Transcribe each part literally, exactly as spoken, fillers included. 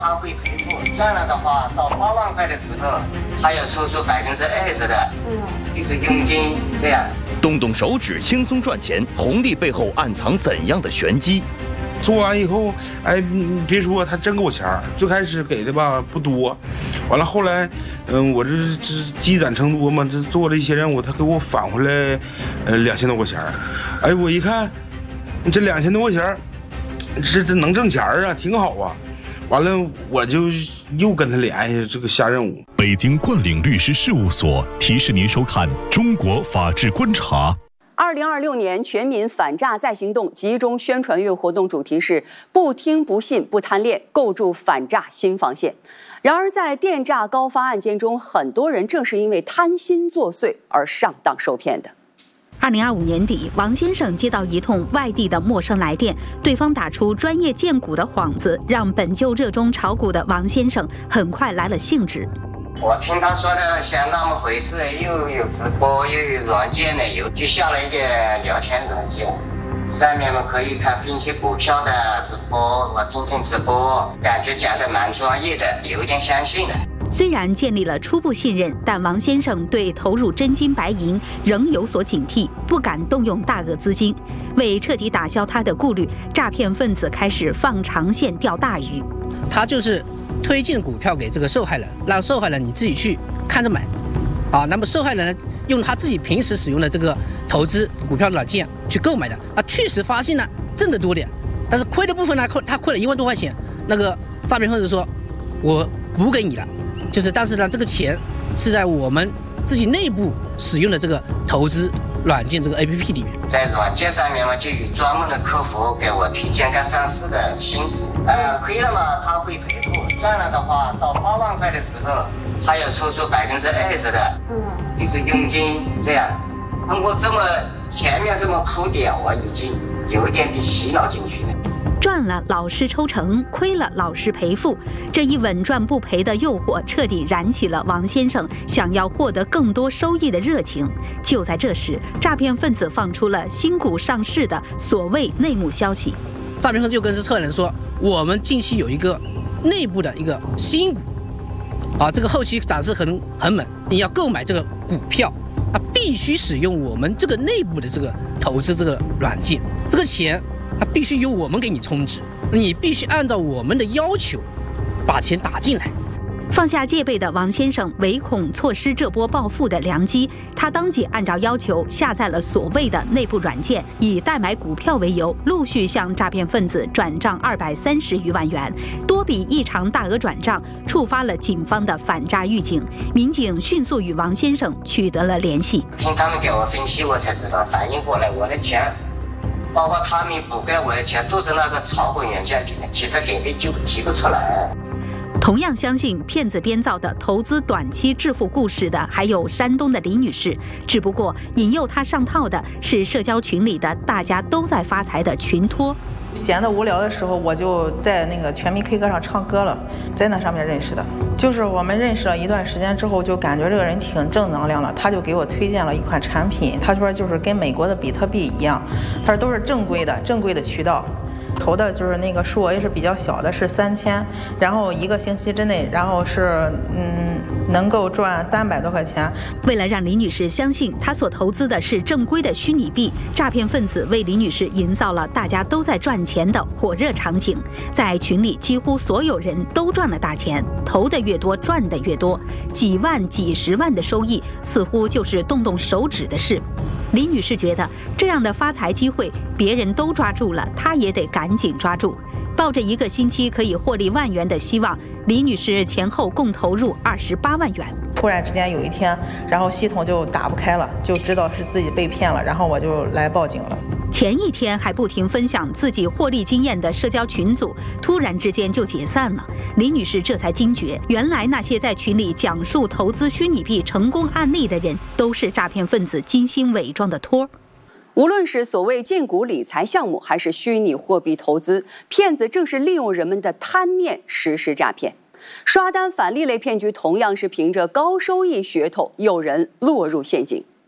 他会赔付，赚了的话到八万块的时候，他要抽出百分之二十的，嗯，就是佣金这样。 动动手指轻松赚钱，红利背后暗藏怎样的玄机？ 做完以后，哎，别说他真给我钱儿，最开始给的吧不多，完了后来，嗯，我这这积攒成多嘛，这做了一些任务，他给我返回来，呃，两千多块钱儿。哎，我一看，这两千多块钱儿，这这能挣钱儿啊，挺好啊。完了，我就又跟他联系这个下任务。 北京冠岭律师事务所提示您收看《中国法治观察》。 二零二六年全民反诈再行动集中宣传月活动主题是“不听不信不贪恋，构筑反诈新防线”。然而，在电诈高发案件中，很多人正是因为贪心作祟而上当受骗的。 二零二五年底，王先生接到一通外地的陌生来电，对方打出专业荐股的幌子，让本就热衷炒股的王先生很快来了兴致。 我听他说的像那么回事，又有直播，又有软件的，有就下了一个聊天软件，上面嘛可以看分析股票的直播，我听听直播，感觉讲的蛮专业的，有点相信的。 虽然建立了初步信任，但王先生对投入真金白银仍有所警惕，不敢动用大额资金。为彻底打消他的顾虑，诈骗分子开始放长线钓大鱼。 他就是推荐股票给这个受害人，让受害人你自己去看着买，啊，那么受害人呢用他自己平时使用的这个投资股票的软件去购买的，啊，确实发现呢挣得多点，但是亏的部分呢，他亏了一万多块钱，那个诈骗分子说，我补给你了。就是，但是呢，这个钱是在我们自己内部使用的这个投资软件这个 A P P 里面， 在软件上面嘛，就有专门的客服给我推荐刚上市的新股，呃，亏了嘛他会赔付，赚了的话到八万块的时候，他要抽出百分之二十的，嗯，就是佣金这样。通过这么前面这么铺垫，我已经有点被洗脑进去了。 赚了老师抽成，亏了老师赔付，这一稳赚不赔的诱惑彻底燃起了王先生想要获得更多收益的热情。就在这时，诈骗分子放出了新股上市的所谓内幕消息。 诈骗分子就跟这策人说，我们近期有一个内部的一个新股，啊，这个后期涨势很很猛，你要购买这个股票，啊，必须使用我们这个内部的这个投资这个软件，这个钱。它必须由我们给你充值，你必须按照我们的要求把钱打进来。 放下戒备的王先生唯恐错失这波暴富的良机，他当即按照要求下载了所谓的内部软件，以代买股票为由，陆续向诈骗分子转账二百三十余万元，多笔异常大额转账触发了警方的反诈预警。民警迅速与王先生取得了联系。 听他们给我分析，我才知道反应过来，我的钱。包括他们补给我的钱都是那个炒股软件里面，其实根本就提不出来。 同样相信骗子编造的投资短期致富故事的，还有山东的李女士，只不过引诱她上套的是社交群里的大家都在发财的群托。 闲得无聊的时候，我就在那个全民 K 歌上唱歌了，在那上面认识的。就是我们认识了一段时间之后，就感觉这个人挺正能量的，他就给我推荐了一款产品，他说就是跟美国的比特币一样，他说都是正规的正规的渠道。投的就是那个数额也是比较小的，是三千，然后一个星期之内，然后是嗯能够赚三百多块钱。 为了让李女士相信她所投资的是正规的虚拟币，诈骗分子为李女士营造了大家都在赚钱的火热场景。在群里，几乎所有人都赚了大钱，投的越多，赚的越多，几万、几十万的收益，似乎就是动动手指的事。李女士觉得这样的发财机会，别人都抓住了，她也得赶紧抓住。抱着一个星期可以获利万元的希望，李女士前后共投入二十八万元。 突然之间有一天，然后系统就打不开了，就知道是自己被骗了，然后我就来报警了。 前一天还不停分享自己获利经验的社交群组，突然之间就解散了。李女士这才惊觉，原来那些在群里讲述投资虚拟币成功案例的人，都是诈骗分子精心伪装的托。 无论是所谓荐股理财项目，还是虚拟货币投资，骗子正是利用人们的贪念实施诈骗。刷单返利类骗局同样是凭着高收益噱头诱人落入陷阱。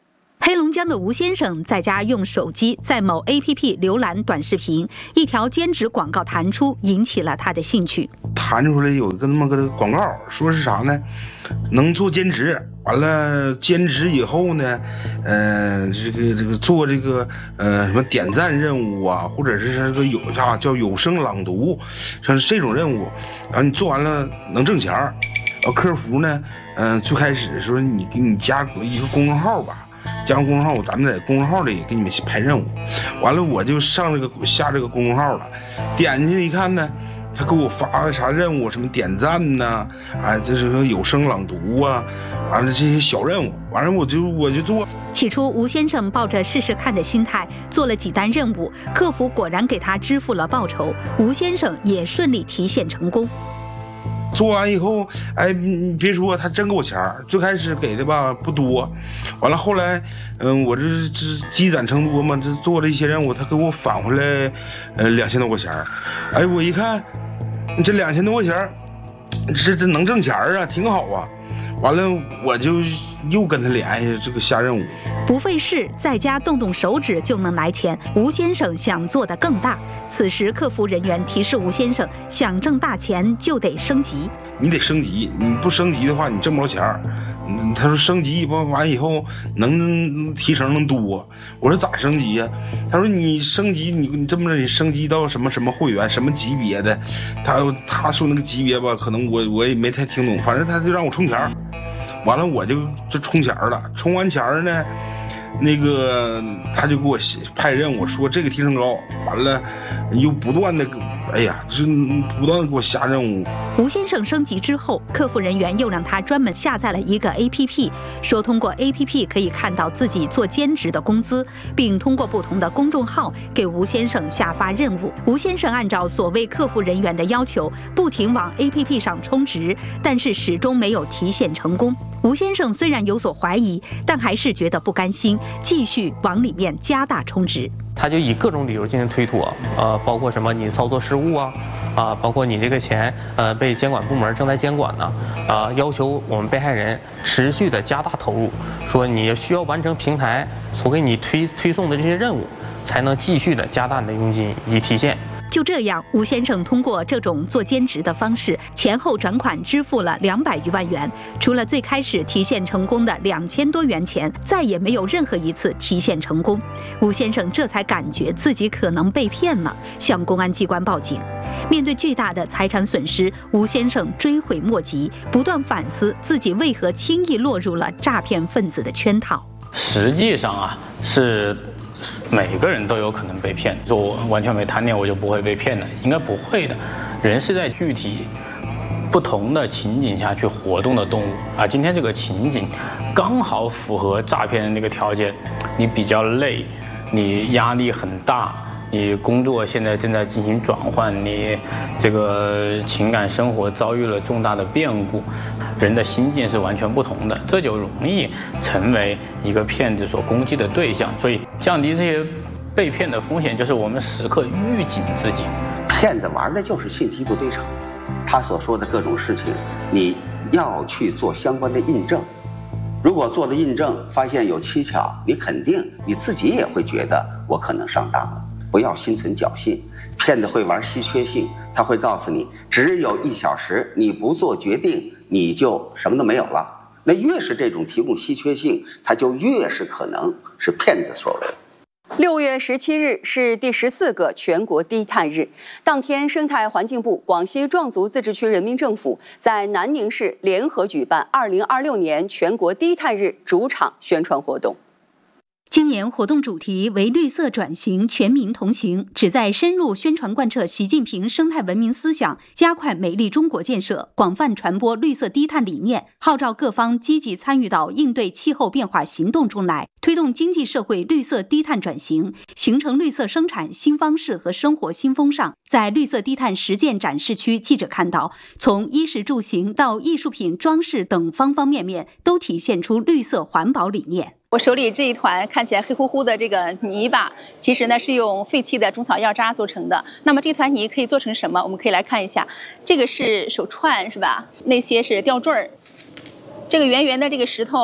黑龙江的吴先生在家用手机在某 A P P 浏览短视频，一条兼职广告弹出，引起了他的兴趣。 弹出来有一个那么个广告，说是啥呢？能做兼职，完了兼职以后呢，呃，这个这个做这个呃什么点赞任务啊，或者是这个有啥叫有声朗读，像是这种任务，然后你做完了能挣钱儿。然后客服呢，嗯、呃，最开始说你给你加一个公众号吧。加上公众号，咱们在公众号里给你们排任务。完了，我就上这个下这个公众号了，点进去一看呢，他给我发的啥任务，什么点赞呐，啊，这是个有声朗读啊，完了这些小任务，完了我就我就做。 起初，吴先生抱着试试看的心态做了几单任务，客服果然给他支付了报酬，吴先生也顺利提现成功。 做完以后，哎，你别说，他真给我钱儿。最开始给的吧不多，完了后来，嗯，我这这积攒成多嘛，这做了一些任务，他给我返回来，呃，两千多块钱儿。哎，我一看，你这两千多块钱儿，这这能挣钱儿啊，挺好啊。完了，我就又跟他联系这个下任务。 不费事，在家动动手指就能来钱。吴先生想做得更大，此时客服人员提示吴先生，想挣大钱就得升级。 你得升级，你不升级的话，你挣不着钱儿。嗯，他说升级完完以后能提成能多。我说咋升级呀？他说你升级，你你这么着，你升级到什么什么会员，什么级别的？他他说那个级别吧，可能我我也没太听懂，反正他就让我充钱儿。完了我就就充钱儿了，充完钱儿呢，那个他就给我派任务，说这个提成高，完了又不断的，哎呀，这不断的给我下任务。 吴先生升级之后，客服人员又让他专门下载了一个 A P P， 说通过 A P P 可以看到自己做兼职的工资，并通过不同的公众号给吴先生下发任务。吴先生按照所谓客服人员的要求，不停往 A P P 上充值，但是始终没有提现成功。吴先生虽然有所怀疑，但还是觉得不甘心，继续往里面加大充值。 他就以各种理由进行推脱，呃，包括什么你操作失误啊，啊，包括你这个钱呃被监管部门正在监管呢，啊，要求我们被害人持续的加大投入，说你需要完成平台所给你推推送的这些任务，才能继续的加大你的佣金以及提现。 就这样，吴先生通过这种做兼职的方式，前后转款支付了两百余万元。除了最开始提现成功的两千多元钱，再也没有任何一次提现成功。吴先生这才感觉自己可能被骗了，向公安机关报警。面对巨大的财产损失，吴先生追悔莫及，不断反思自己为何轻易落入了诈骗分子的圈套。 实际上啊，是每个人都有可能被骗，说我完全没贪念我就不会被骗的，应该不会的。人是在具体不同的情景下去活动的动物啊。今天这个情景刚好符合诈骗的那个条件，你比较累，你压力很大，你工作现在正在进行转换，你这个情感生活遭遇了重大的变故，人的心境是完全不同的，这就容易成为一个骗子所攻击的对象。所以降低这些被骗的风险，就是我们时刻预警自己。 骗子玩的就是信息不对称，他所说的各种事情，你要去做相关的印证。如果做了印证，发现有蹊跷，你肯定你自己也会觉得我可能上当了。不要心存侥幸，骗子会玩稀缺性，他会告诉你只有一小时，你不做决定，你就什么都没有了。那越是这种提供稀缺性，它就越是可能是骗子所为。 六月十七日是第十四个全国低碳日，当天，生态环境部、广西壮族自治区人民政府在南宁市联合举办二零二六年全国低碳日主场宣传活动。 今年活动主题为绿色转型，全民同行，旨在深入宣传贯彻习近平生态文明思想，加快美丽中国建设，广泛传播绿色低碳理念，号召各方积极参与到应对气候变化行动中来，推动经济社会绿色低碳转型，形成绿色生产新方式和生活新风尚。在绿色低碳实践展示区，记者看到，从衣食住行到艺术品装饰等方方面面，都体现出绿色环保理念。 我手里这一团看起来黑乎乎的这个泥巴，其实呢是用废弃的中草药渣做成的。那么这团泥可以做成什么？我们可以来看一下，这个是手串是吧？那些是吊坠儿。这个圆圆的这个石头，比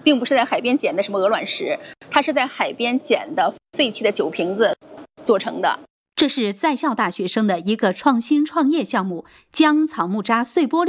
并不是在海边捡的什么鹅卵石，它是在海边捡的废弃的酒瓶子做成的。 这是在校大学生的一个创新创业项目，将草木渣碎玻璃